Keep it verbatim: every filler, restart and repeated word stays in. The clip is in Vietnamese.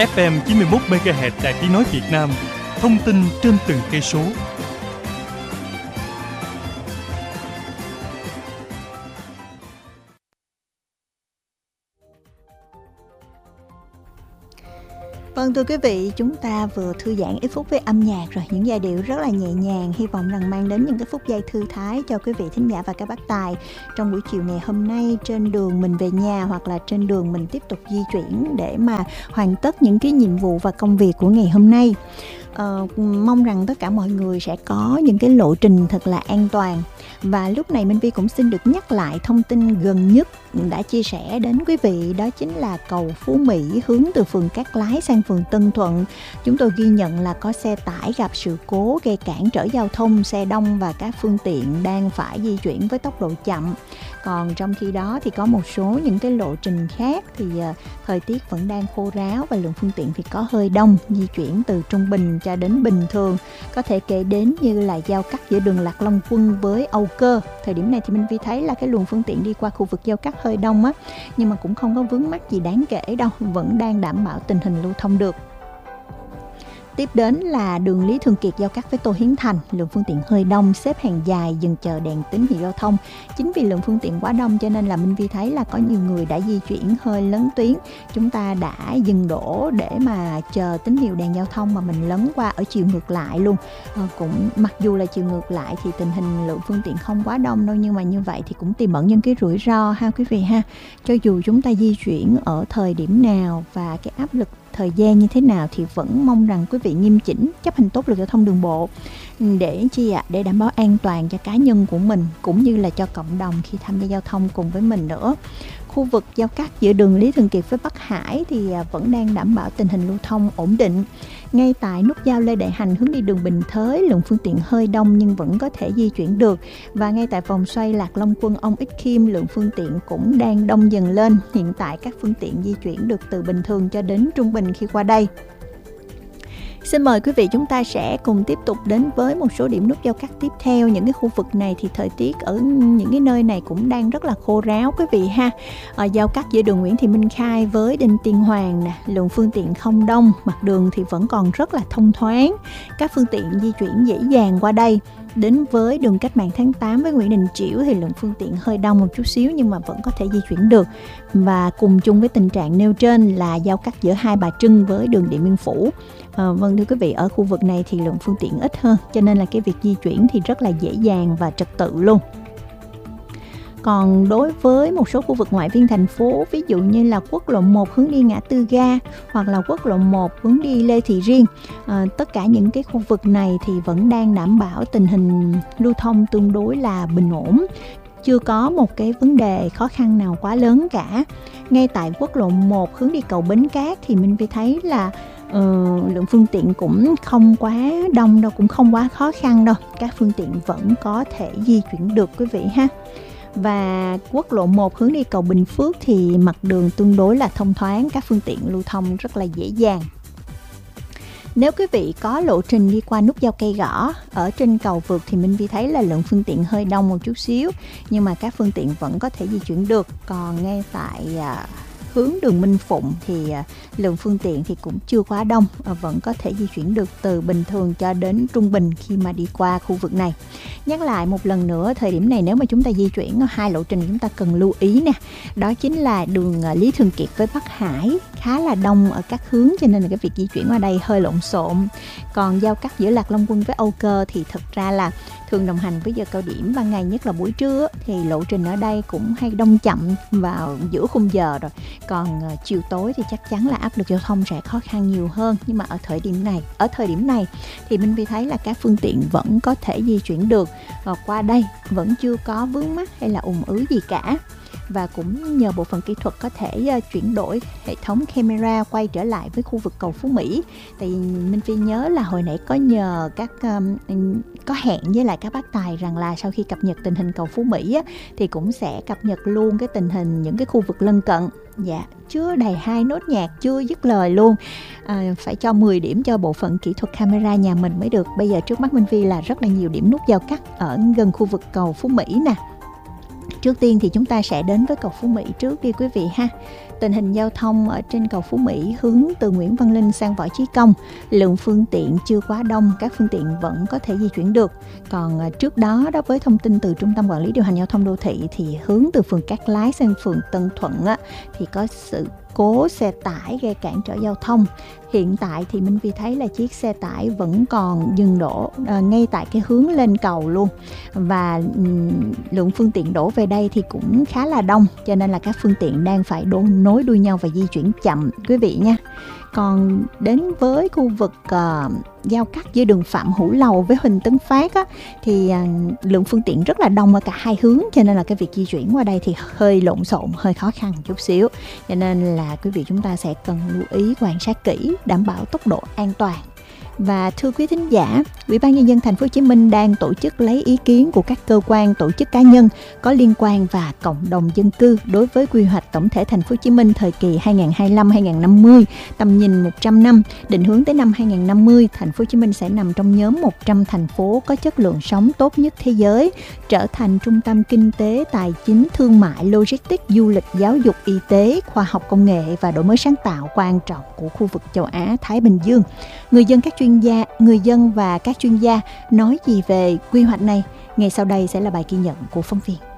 ép em chín mươi mốt mê ga héc Đài Tiếng nói Việt Nam. Thông tin trên từng cây số. Vâng, thưa quý vị, chúng ta vừa thư giãn ít phút với âm nhạc rồi, những giai điệu rất là nhẹ nhàng, hy vọng rằng mang đến những cái phút giây thư thái cho quý vị thính giả và các bác tài trong buổi chiều ngày hôm nay, trên đường mình về nhà hoặc là trên đường mình tiếp tục di chuyển để mà hoàn tất những cái nhiệm vụ và công việc của ngày hôm nay. Ờ, mong rằng tất cả mọi người sẽ có những cái lộ trình thật là an toàn. Và lúc này Minh Vi cũng xin được nhắc lại thông tin gần nhất đã chia sẻ đến quý vị, đó chính là cầu Phú Mỹ hướng từ phường Cát Lái sang phường Tân Thuận. Chúng tôi ghi nhận là có xe tải gặp sự cố gây cản trở giao thông, xe đông và các phương tiện đang phải di chuyển với tốc độ chậm. Còn trong khi đó thì có một số những cái lộ trình khác thì uh, thời tiết vẫn đang khô ráo và lượng phương tiện thì có hơi đông, di chuyển từ trung bình cho đến bình thường. Có thể kể đến như là giao cắt giữa đường Lạc Long Quân với Âu Cơ. Thời điểm này thì Minh Vi thấy là cái luồng phương tiện đi qua khu vực giao cắt hơi đông á, nhưng mà cũng không có vướng mắc gì đáng kể đâu, vẫn đang đảm bảo tình hình lưu thông được. Tiếp đến là đường Lý Thường Kiệt giao cắt với Tô Hiến Thành, lượng phương tiện hơi đông, xếp hàng dài dừng chờ đèn tín hiệu giao thông. Chính vì lượng phương tiện quá đông cho nên là Minh Vi thấy là có nhiều người đã di chuyển hơi lấn tuyến. Chúng ta đã dừng đỗ để mà chờ tín hiệu đèn giao thông mà mình lấn qua ở chiều ngược lại luôn. À, cũng mặc dù là chiều ngược lại thì tình hình lượng phương tiện không quá đông đâu, nhưng mà như vậy thì cũng tiềm ẩn những cái rủi ro ha quý vị ha. Cho dù chúng ta di chuyển ở thời điểm nào và cái áp lực thời gian như thế nào thì vẫn mong rằng quý vị nghiêm chỉnh chấp hành tốt luật giao thông đường bộ để chi ạ? À? Để đảm bảo an toàn cho cá nhân của mình cũng như là cho cộng đồng khi tham gia giao thông cùng với mình nữa. Khu vực giao cắt giữa đường Lý Thường Kiệt với Bắc Hải thì vẫn đang đảm bảo tình hình lưu thông ổn định. Ngay tại nút giao Lê Đại Hành hướng đi đường Bình Thới, lượng phương tiện hơi đông nhưng vẫn có thể di chuyển được. Và ngay tại vòng xoay Lạc Long Quân Ông Ích Khiêm, lượng phương tiện cũng đang đông dần lên. Hiện tại các phương tiện di chuyển được từ bình thường cho đến trung bình khi qua đây. Xin mời quý vị chúng ta sẽ cùng tiếp tục đến với một số điểm nút giao cắt tiếp theo. Những cái khu vực này thì thời tiết ở những cái nơi này cũng đang rất là khô ráo quý vị ha. Ở giao cắt giữa đường Nguyễn Thị Minh Khai với Đinh Tiên Hoàng nè, lượng phương tiện không đông, mặt đường thì vẫn còn rất là thông thoáng. Các phương tiện di chuyển dễ dàng qua đây. Đến với đường Cách mạng tháng tám với Nguyễn Đình Chiểu thì lượng phương tiện hơi đông một chút xíu nhưng mà vẫn có thể di chuyển được. Và cùng chung với tình trạng nêu trên là giao cắt giữa Hai Bà Trưng với đường Điện Biên Phủ. À, vâng thưa quý vị, ở khu vực này thì lượng phương tiện ít hơn cho nên là cái việc di chuyển thì rất là dễ dàng và trật tự luôn. Còn đối với một số khu vực ngoại viên thành phố, ví dụ như là quốc lộ một hướng đi ngã tư ga hoặc là quốc lộ một hướng đi Lê Thị Riêng, à, tất cả những cái khu vực này thì vẫn đang đảm bảo tình hình lưu thông tương đối là bình ổn. Chưa có một cái vấn đề khó khăn nào quá lớn cả. Ngay tại quốc lộ một hướng đi cầu Bến Cát thì mình phải thấy là uh, lượng phương tiện cũng không quá đông đâu, cũng không quá khó khăn đâu. Các phương tiện vẫn có thể di chuyển được quý vị ha. Và quốc lộ một hướng đi cầu Bình Phước thì mặt đường tương đối là thông thoáng, các phương tiện lưu thông rất là dễ dàng. Nếu quý vị có lộ trình đi qua nút giao Cây Gõ ở trên cầu vượt thì Minh Vi thấy là lượng phương tiện hơi đông một chút xíu, nhưng mà các phương tiện vẫn có thể di chuyển được. Còn ngay tại à, hướng đường Minh Phụng thì à, lượng phương tiện thì cũng chưa quá đông, à, vẫn có thể di chuyển được từ bình thường cho đến trung bình khi mà đi qua khu vực này. Nhắc lại một lần nữa, thời điểm này nếu mà chúng ta di chuyển hai lộ trình chúng ta cần lưu ý nè, đó chính là đường Lý Thường Kiệt với Bắc Hải khá là đông ở các hướng cho nên là cái việc di chuyển qua đây hơi lộn xộn. Còn giao cắt giữa Lạc Long Quân với Âu Cơ thì thực ra là thường đồng hành với giờ cao điểm ban ngày, nhất là buổi trưa thì lộ trình ở đây cũng hay đông chậm vào giữa khung giờ rồi. Còn uh, chiều tối thì chắc chắn là áp lực giao thông sẽ khó khăn nhiều hơn. Nhưng mà ở thời điểm này, ở thời điểm này thì Minh Vi thấy là các phương tiện vẫn có thể di chuyển được. Và qua đây vẫn chưa có vướng mắc hay là ùn ứ gì cả. Và cũng nhờ bộ phận kỹ thuật có thể uh, chuyển đổi hệ thống camera quay trở lại với khu vực cầu Phú Mỹ. Tại vì Minh Phi nhớ là hồi nãy có nhờ các um, có hẹn với lại các bác tài rằng là sau khi cập nhật tình hình cầu Phú Mỹ á, thì cũng sẽ cập nhật luôn cái tình hình những cái khu vực lân cận. Dạ, chưa đầy hai nốt nhạc chưa dứt lời luôn, à, phải cho mười điểm cho bộ phận kỹ thuật camera nhà mình mới được. Bây giờ trước mắt Minh Phi là rất là nhiều điểm nút giao cắt ở gần khu vực cầu Phú Mỹ nè. Trước tiên thì chúng ta sẽ đến với cầu Phú Mỹ trước đi quý vị ha. tình hình giao thông ở trên cầu Phú Mỹ hướng từ Nguyễn Văn Linh sang Võ Chí Công, lượng phương tiện chưa quá đông, các phương tiện vẫn có thể di chuyển được. Còn trước đó, đó với thông tin từ Trung tâm Quản lý Điều hành Giao thông Đô thị thì hướng từ phường Cát Lái sang phường Tân Thuận á, thì có sự cố xe tải gây cản trở giao thông. Hiện tại thì Minh Vi thấy là chiếc xe tải vẫn còn dừng đổ à, ngay tại cái hướng lên cầu luôn, và um, lượng phương tiện đổ về đây thì cũng khá là đông, cho nên là các phương tiện đang phải đổ nối đuôi nhau và di chuyển chậm quý vị nha. Còn đến với khu vực uh, giao cắt giữa đường Phạm Hữu Lầu với Huỳnh Tấn Phát á, thì uh, lượng phương tiện rất là đông ở cả hai hướng, cho nên là cái việc di chuyển qua đây thì hơi lộn xộn, hơi khó khăn chút xíu. Cho nên là quý vị chúng ta sẽ cần lưu ý quan sát kỹ, đảm bảo tốc độ an toàn. Và thưa quý thính giả, Ủy ban Nhân dân Thành phố Hồ Chí Minh đang tổ chức lấy ý kiến của các cơ quan, tổ chức cá nhân có liên quan và cộng đồng dân cư đối với quy hoạch tổng thể Thành phố Hồ Chí Minh thời kỳ hai nghìn không trăm hai mươi lăm đến hai nghìn không trăm năm mươi, tầm nhìn một trăm năm, định hướng tới năm hai nghìn không trăm năm mươi, Thành phố Hồ Chí Minh sẽ nằm trong nhóm một trăm thành phố có chất lượng sống tốt nhất thế giới, trở thành trung tâm kinh tế, tài chính, thương mại, logistics, du lịch, giáo dục, y tế, khoa học công nghệ và đổi mới sáng tạo quan trọng của khu vực châu Á Thái Bình Dương. Người dân các chuyên gia, người dân và các chuyên gia nói gì về quy hoạch này? Ngay sau đây sẽ là bài ghi nhận của phóng viên.